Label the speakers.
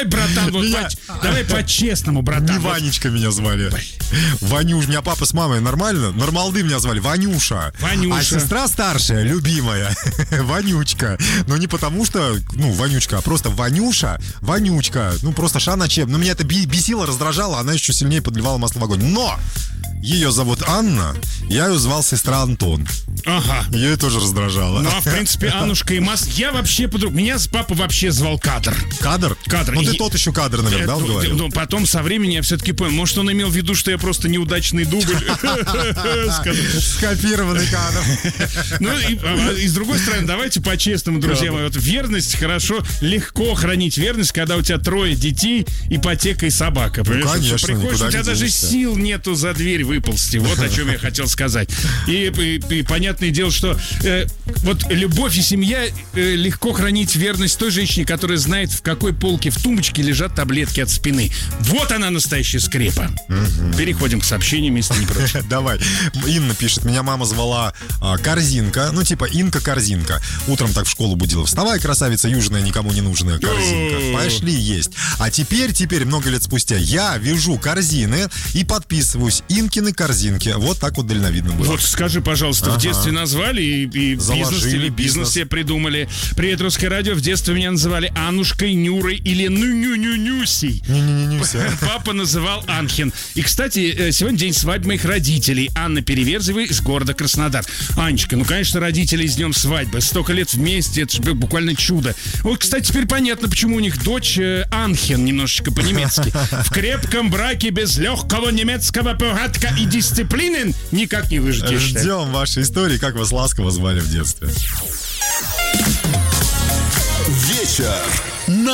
Speaker 1: Братан, вот давай по-честному, братан.
Speaker 2: Не Ванечка меня звали. Ванюш, меня папа с мамой нормально? Нормалды меня звали, Ванюша. А сестра старшая, любимая, Ванючка. Но не потому что, Ванючка, а просто Ванюша, Ванючка. Просто Шана Чеп. Но меня это бесило, раздражало, она еще сильнее подливала масло в огонь. Но ее зовут Анна, я ее звал сестра Антон.
Speaker 1: Ага.
Speaker 2: Ее тоже раздражало.
Speaker 1: Ну, а в принципе, Аннушка и Я вообще меня папа вообще звал Кадр.
Speaker 2: Кадр?
Speaker 1: Кадр.
Speaker 2: Ну, ты тот еще Кадр, наверное, да, говорил?
Speaker 1: Ну, потом со временем я все-таки понял. Может, он имел в виду, что я просто неудачный дубль.
Speaker 2: Скопированный кадр.
Speaker 1: Ну, и с другой стороны, давайте по-честному, друзья мои. Вот верность, легко хранить верность, когда у тебя 3 детей, ипотека и собака.
Speaker 2: Ну, конечно.
Speaker 1: Приходишь, у тебя даже сил нету за дверь выползти. Вот о чем я хотел сказать. И понятное дело, что вот любовь и семья легко хранить верность той женщине, которая знает, в какой полке в тумбочке лежат таблетки от спины. Вот она, настоящая скрепа. Переходим к сообщениям, если не против.
Speaker 2: Давай. Инна пишет, меня мама звала Корзинка, Инка-Корзинка. Утром так в школу будила. Вставай, красавица южная, никому не нужная корзинка. Пошли есть. А теперь, много лет спустя, я вяжу корзины и подписываюсь Инкины корзинки. Вот так вот дальновидно было.
Speaker 1: Вот скажи, пожалуйста, в детстве назвали и бизнес себе придумали. Привет, Русское радио. В детстве меня называли Аннушкой, Нюрой или Нюсей. Папа называл Анхин. И, кстати, сегодня день свадьбы моих родителей. Анна Переверзева из города Краснодар. Анечка, конечно, родители с днем свадьбы. Столько лет вместе, это же буквально чудо. Вот, кстати, теперь понятно, почему у них дочь Анхин, немножечко по-немецки. В крепком браке без легкого немецкого порядка и дисциплины никак не выжить.
Speaker 2: Ждем ваши истории, как вас ласково звали в детстве.
Speaker 3: Вечер